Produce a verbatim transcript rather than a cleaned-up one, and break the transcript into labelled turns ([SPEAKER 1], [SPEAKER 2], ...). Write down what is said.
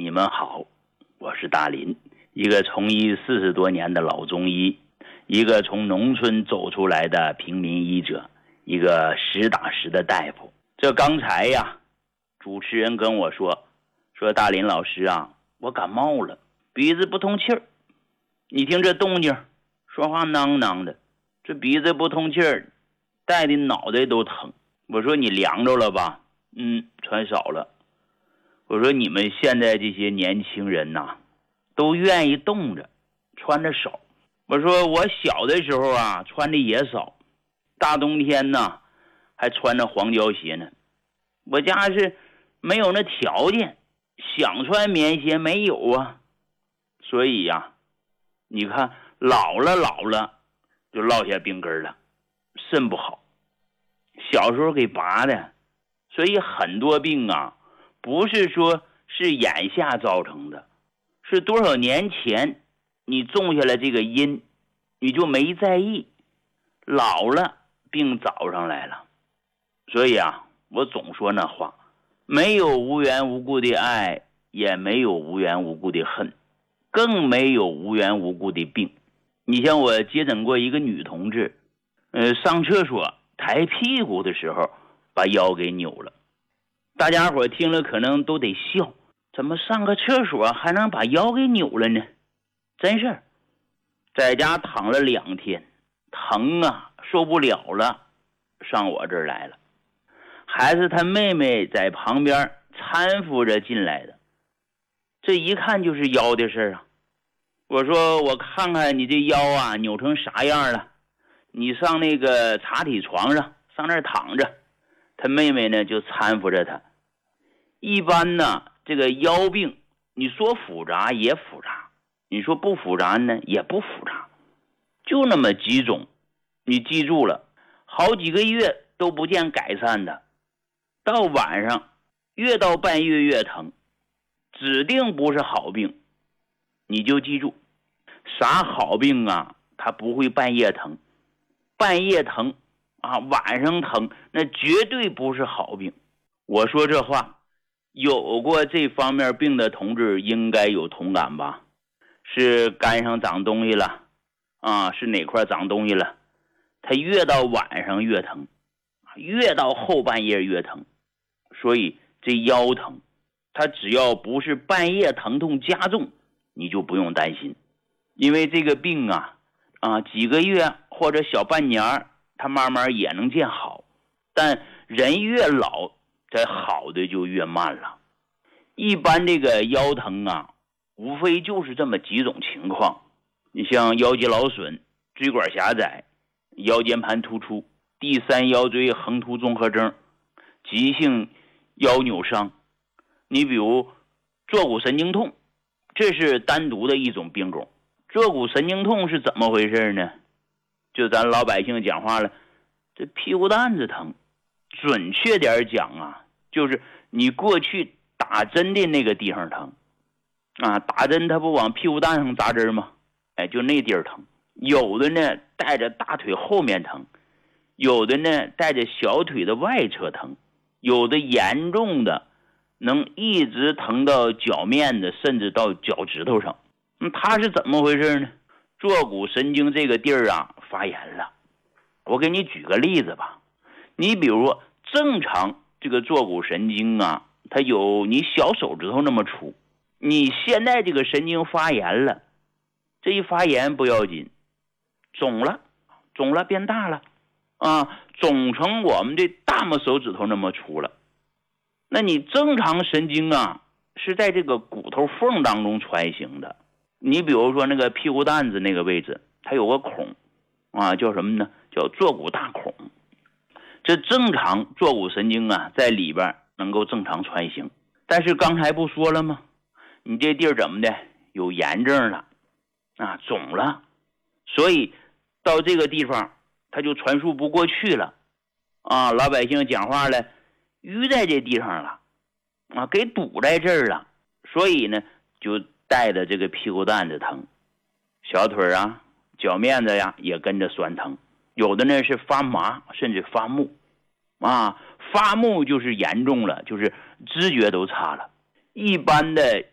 [SPEAKER 1] 你们好，我是大林，一个从医四十多年的老中医，一个从农村走出来的平民医者，一个实打实的大夫。这刚才呀，主持人跟我说，说大林老师啊，我感冒了，鼻子不通气儿。你听这动静，说话囔囔的，这鼻子不通气儿，带的脑袋都疼。我说你凉着了吧？嗯，穿少了。我说你们现在这些年轻人呐、啊，都愿意冻着，穿的少。我说我小的时候啊，穿的也少，大冬天呢还穿着黄胶鞋呢。我家是没有那条件，想穿棉鞋没有啊。所以呀、啊，你看老了老了就落下病根了，肾不好，小时候给拔的，所以很多病啊不是说是眼下造成的，是多少年前你种下了这个因，你就没在意，老了病找上来了。所以啊，我总说那话，没有无缘无故的爱，也没有无缘无故的恨，更没有无缘无故的病。你像我接诊过一个女同志，呃，上厕所抬屁股的时候把腰给扭了。大家伙听了可能都得笑，怎么上个厕所还能把腰给扭了呢？真是在家躺了两天，疼啊受不了了，上我这儿来了。还是他妹妹在旁边搀扶着进来的，这一看就是腰的事啊。我说我看看你这腰啊扭成啥样了，你上那个茶体床上上那儿躺着。他妹妹呢就搀扶着他。一般呢这个腰病你说复杂也复杂，你说不复杂呢也不复杂，就那么几种，你记住了，好几个月都不见改善的，到晚上越到半夜越疼，指定不是好病。你就记住，啥好病啊它不会半夜疼，半夜疼啊晚上疼，那绝对不是好病。我说这话，有过这方面病的同志应该有同感吧？是肝上长东西了啊，是哪块长东西了，它越到晚上越疼，越到后半夜越疼。所以这腰疼，它只要不是半夜疼痛加重，你就不用担心。因为这个病啊啊几个月或者小半年它慢慢也能见好，但人越老这好的就越慢了。一般这个腰疼啊无非就是这么几种情况，你像腰肌劳损、椎管狭窄、腰间盘突出、第三腰椎横突综合征、急性腰扭伤。你比如坐骨神经痛，这是单独的一种病种。坐骨神经痛是怎么回事呢？就咱老百姓讲话了，这屁股蛋子疼。准确点讲啊，就是你过去打针的那个地方疼啊，打针它不往屁股蛋上扎针吗？哎，就那地儿疼。有的呢带着大腿后面疼，有的呢带着小腿的外侧疼，有的严重的能一直疼到脚面的，甚至到脚趾头上。嗯，它是怎么回事呢？坐骨神经这个地儿啊发炎了。我给你举个例子吧，你比如说正常这个坐骨神经啊，它有你小手指头那么粗，你现在这个神经发炎了，这一发炎不要紧，肿了，肿了变大了啊，肿成我们这大拇手指头那么粗了。那你正常神经啊是在这个骨头缝当中穿行的。你比如说那个屁股蛋子那个位置，它有个孔啊，叫什么呢？叫坐骨大孔。这正常坐骨神经啊在里边能够正常穿行，但是刚才不说了吗？你这地儿怎么的有炎症了啊，肿了，所以到这个地方它就传输不过去了啊。老百姓讲话了，淤在这地方了啊，给堵在这儿了，所以呢就带着这个屁股蛋子疼，小腿啊脚面子呀也跟着酸疼，有的呢是发麻甚至发木啊，发木就是严重了，就是知觉都差了。一般的